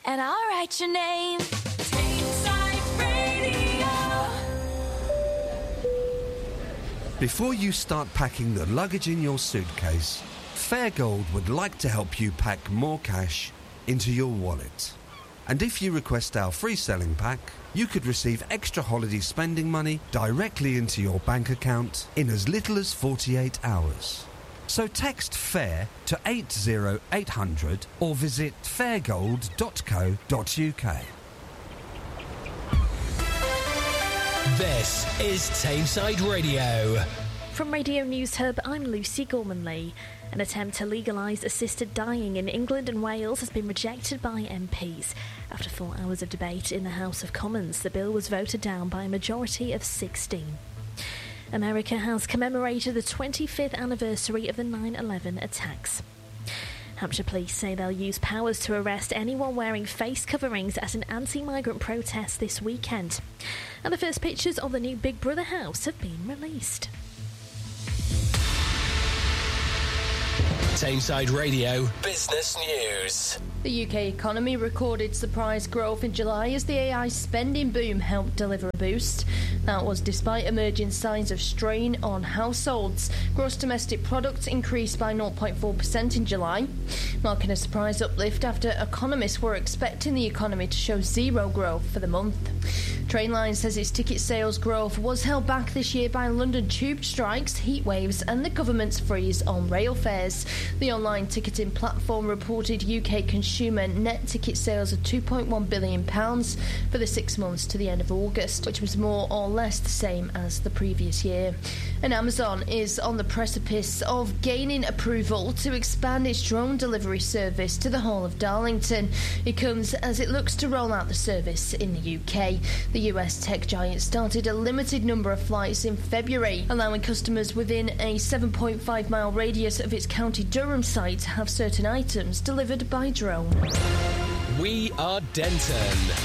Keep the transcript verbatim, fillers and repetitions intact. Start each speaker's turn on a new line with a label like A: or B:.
A: and I'll write your name. Tameside Radio.
B: Before you start packing the luggage in your suitcase, Fairgold would like to help you pack more cash into your wallet. And if you request our free selling pack, you could receive extra holiday spending money directly into your bank account in as little as forty-eight hours. So text FAIR to eight zero eight hundred or visit fairgold dot co dot uk.
C: This is Tameside Radio.
D: From Radio News Hub, I'm Lucy Gorman-Lee. An attempt to legalise assisted dying in England and Wales has been rejected by M Ps. After four hours of debate in the House of Commons, the bill was voted down by a majority of sixteen. America has commemorated the twenty-fifth anniversary of the nine eleven attacks. Hampshire police say they'll use powers to arrest anyone wearing face coverings at an anti-migrant protest this weekend. And the first pictures of the new Big Brother house have been released.
C: Tameside Radio Business News.
E: The U K economy recorded surprise growth in July as the A I spending boom helped deliver a boost. That was despite emerging signs of strain on households. Gross domestic product increased by zero point four percent in July, marking a surprise uplift after economists were expecting the economy to show zero growth for the month. Trainline says its ticket sales growth was held back this year by London tube strikes, heat waves and the government's freeze on rail fares. The online ticketing platform reported U K consumer net ticket sales of two point one billion pounds for the six months to the end of August, which was more or less the same as the previous year. And Amazon is on the precipice of gaining approval to expand its drone delivery service to the whole of Darlington. It comes as it looks to roll out the service in the U K. The U S tech giant started a limited number of flights in February, allowing customers within a seven point five mile radius of its County Durham site to have certain items delivered by drone.
C: We are Denton.